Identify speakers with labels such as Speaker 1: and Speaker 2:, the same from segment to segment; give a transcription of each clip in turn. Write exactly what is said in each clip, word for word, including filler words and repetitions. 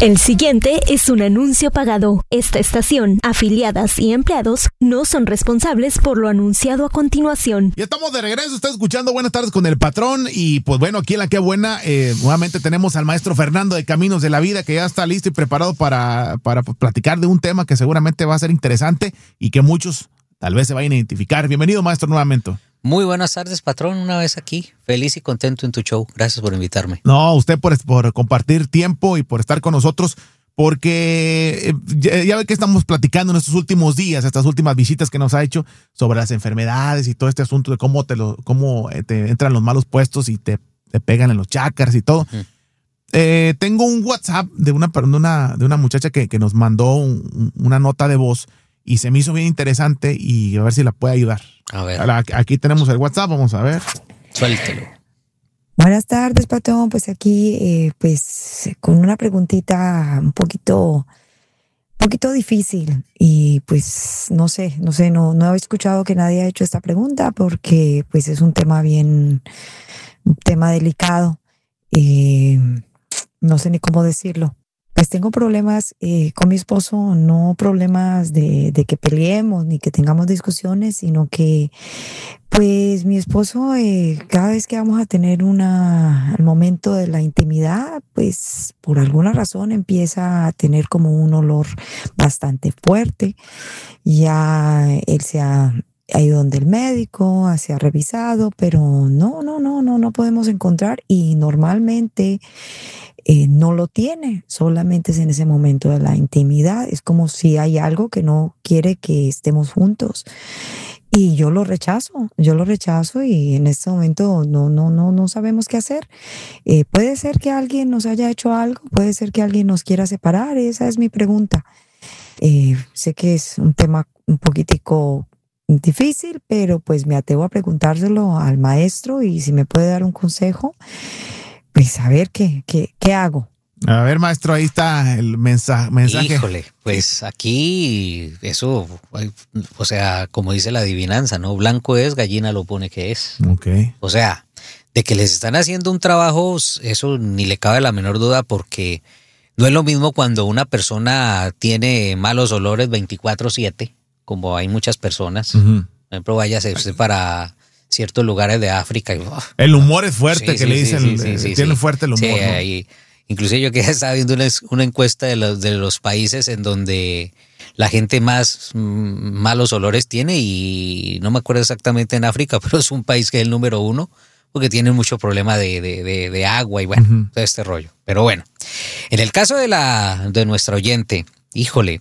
Speaker 1: El siguiente es un anuncio pagado. Esta estación, afiliadas y empleados no son responsables por lo anunciado a continuación.
Speaker 2: Ya estamos de regreso, está escuchando Buenas Tardes con el Patrón y pues bueno, aquí en La Qué Buena, eh, nuevamente tenemos al maestro Fernando de Caminos de la Vida que ya está listo y preparado para, para platicar de un tema que seguramente va a ser interesante y que muchos tal vez se vayan a identificar. Bienvenido, maestro, nuevamente.
Speaker 3: Muy buenas tardes, patrón, una vez aquí, feliz y contento en tu show. Gracias por invitarme.
Speaker 2: No, usted por, por compartir tiempo y por estar con nosotros, porque ya, ya ve que estamos platicando en estos últimos días, estas últimas visitas que nos ha hecho sobre las enfermedades y todo este asunto de cómo te, lo, cómo te entran los malos puestos y te, te pegan en los chakras y todo. Uh-huh. Eh, tengo un WhatsApp de una, de una, de una muchacha que, que nos mandó un, una nota de voz y se me hizo bien interesante y a ver si la puede ayudar.
Speaker 3: A ver.
Speaker 2: Aquí tenemos el WhatsApp, vamos a ver.
Speaker 3: Suéltelo.
Speaker 4: Buenas tardes, patrón. Pues aquí, eh, pues, con una preguntita un poquito, un poquito difícil. Y pues, no sé, no sé, no, no he escuchado que nadie haya hecho esta pregunta porque, pues, es un tema bien, un tema delicado. Eh, no sé ni cómo decirlo. Pues tengo problemas eh, con mi esposo, no problemas de, de que peleemos ni que tengamos discusiones, sino que pues mi esposo eh, cada vez que vamos a tener una, al momento de la intimidad, pues por alguna razón empieza a tener como un olor bastante fuerte. Ya él se ha, ha ido donde el médico, se ha revisado, pero no, no, no, no, no podemos encontrar y normalmente Eh, no lo tiene, solamente es en ese momento de la intimidad. Es como si hay algo que no quiere que estemos juntos y yo lo rechazo, yo lo rechazo y en este momento no, no, no, no sabemos qué hacer. Eh, puede ser que alguien nos haya hecho algo, puede ser que alguien nos quiera separar, esa es mi pregunta. Eh, sé que es un tema un poquitico difícil, pero pues me atrevo a preguntárselo al maestro y si me puede dar un consejo. Pues a ver, ¿qué, qué, qué hago?
Speaker 2: A ver, maestro, ahí está el mensaje. mensaje.
Speaker 3: Híjole, pues aquí eso, o sea, como dice la adivinanza, ¿no? Blanco es, gallina lo pone que es.
Speaker 2: Okay.
Speaker 3: O sea, de que les están haciendo un trabajo, eso ni le cabe la menor duda porque no es lo mismo cuando una persona tiene malos olores veinticuatro siete, como hay muchas personas. Uh-huh. Por ejemplo, váyase usted para ciertos lugares de África. Y, oh,
Speaker 2: el humor es fuerte, sí, que sí, le dicen,
Speaker 3: sí, sí, sí,
Speaker 2: tiene
Speaker 3: sí.
Speaker 2: fuerte el humor.
Speaker 3: Sí,
Speaker 2: ¿no?
Speaker 3: y, inclusive yo que estaba viendo una, una encuesta de los, de los países en donde la gente más mm, malos olores tiene y no me acuerdo exactamente en África, pero es un país que es el número uno porque tienen mucho problema de, de, de, de agua y bueno, uh-huh. todo este rollo. Pero bueno, en el caso de, la, de nuestra oyente, híjole,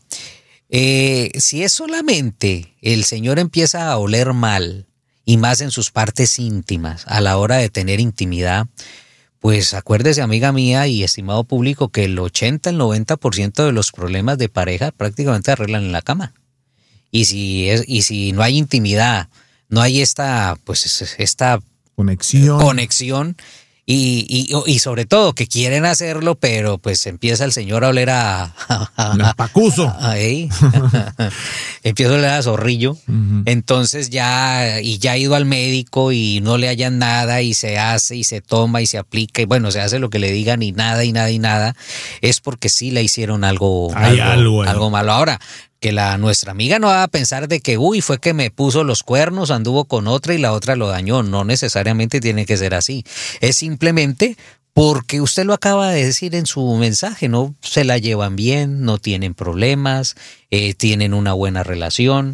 Speaker 3: eh, si es solamente el señor empieza a oler mal, y más en sus partes íntimas, a la hora de tener intimidad, pues acuérdese, amiga mía y estimado público, que el ochenta, el noventa por ciento de los problemas de pareja prácticamente arreglan en la cama. Y si es, y si no hay intimidad, no hay esta, pues esta
Speaker 2: conexión,
Speaker 3: conexión y, y, y sobre todo que quieren hacerlo, pero pues empieza el señor a oler a... a,
Speaker 2: a pacuso.
Speaker 3: Ahí. Empieza a oler a zorrillo. Uh-huh. Entonces ya, y ya ha ido al médico y no le hallan nada y se hace y se toma y se aplica y bueno, se hace lo que le digan y nada y nada y nada. Es porque sí le hicieron algo,
Speaker 2: Hay
Speaker 3: algo,
Speaker 2: algo,
Speaker 3: algo malo. Ahora, que la nuestra amiga no va a pensar de que, uy, fue que me puso los cuernos, anduvo con otra y la otra lo dañó. No necesariamente tiene que ser así. Es simplemente porque usted lo acaba de decir en su mensaje, ¿no? Se la llevan bien, no tienen problemas, eh, tienen una buena relación.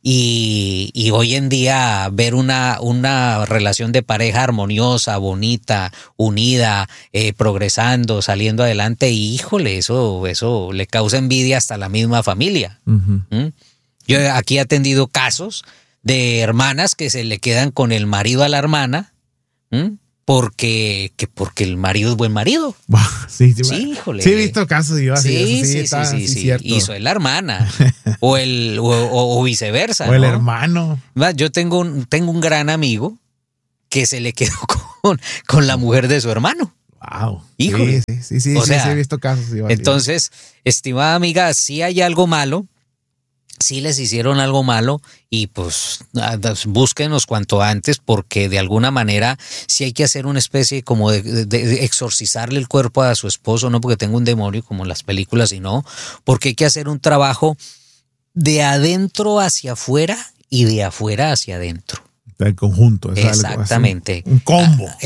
Speaker 3: Y, y hoy en día ver una, una relación de pareja armoniosa, bonita, unida, eh, progresando, saliendo adelante, y híjole, eso, eso le causa envidia hasta la misma familia. Uh-huh. ¿Mm? Yo aquí he atendido casos de hermanas que se le quedan con el marido a la hermana, ¿Mm? porque, que porque el marido es buen marido.
Speaker 2: Sí, sí,
Speaker 3: sí, híjole.
Speaker 2: Sí, he visto casos yo así.
Speaker 3: Sí,
Speaker 2: eso, sí,
Speaker 3: sí,
Speaker 2: está,
Speaker 3: sí, sí,
Speaker 2: sí, cierto.
Speaker 3: Y soy la hermana. o el o, o, o viceversa.
Speaker 2: O el
Speaker 3: ¿no?
Speaker 2: hermano.
Speaker 3: Yo tengo un, tengo un gran amigo que se le quedó con, con la mujer de su hermano.
Speaker 2: Wow.
Speaker 3: Híjole.
Speaker 2: Sí, sí, sí,
Speaker 3: o
Speaker 2: sí,
Speaker 3: sea,
Speaker 2: sí, he visto casos. Yo así.
Speaker 3: Entonces, estimada amiga, sí hay algo malo, sí les hicieron algo malo y pues búsquenos cuanto antes, porque de alguna manera sí hay que hacer una especie como de, de, de exorcizarle el cuerpo a su esposo, no porque tenga un demonio como en las películas, sino porque hay que hacer un trabajo de adentro hacia afuera y de afuera hacia adentro.
Speaker 2: En conjunto.
Speaker 3: Exactamente.
Speaker 2: Un combo.